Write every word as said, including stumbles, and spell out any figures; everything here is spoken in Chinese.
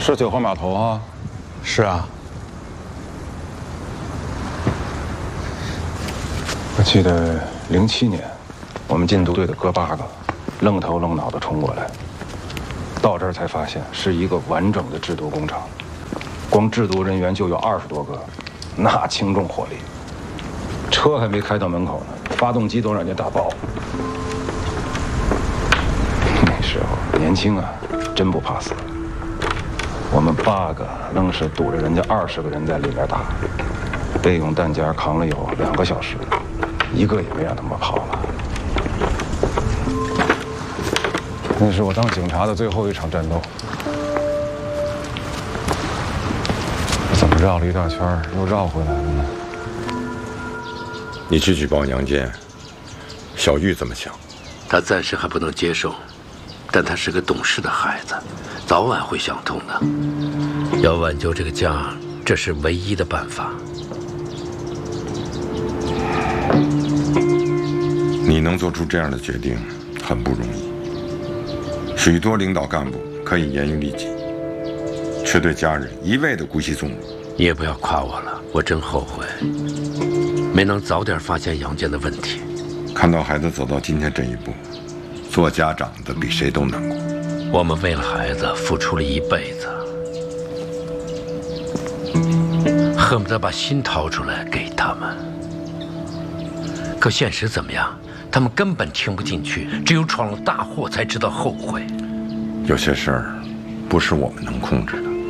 是九号码头啊？ 是啊。 我记得零七年，我们禁毒队的哥八个，愣头愣脑的冲过来，到这儿才发现是一个完整的制毒工厂，光制毒人员就有二十多个，那轻重火力，车还没开到门口呢，发动机都让人家打爆。那时候年轻啊，真不怕死。我们八个愣是堵着人家二十个人在里面打，备用弹夹扛了有两个小时，一个也没让他们跑了。那是我当警察的最后一场战斗。怎么绕了一大圈又绕回来了呢？ 你去举报杨坚，小玉怎么想？ 他暂时还不能接受，但他是个懂事的孩子，早晚会想通的。要挽救这个家，这是唯一的办法。 你能做出这样的决定，很不容易。许多领导干部可以严于律己，却对家人一味的姑息纵容。 你也不要夸我了，我真后悔，没能早点发现杨坚的问题。 看到孩子走到今天这一步，做家长的比谁都难过。 我们为了孩子付出了一辈子，恨不得把心掏出来给他们。可现实怎么样？他们根本听不进去，只有闯了大祸才知道后悔。 有些事儿，不是我们能控制的。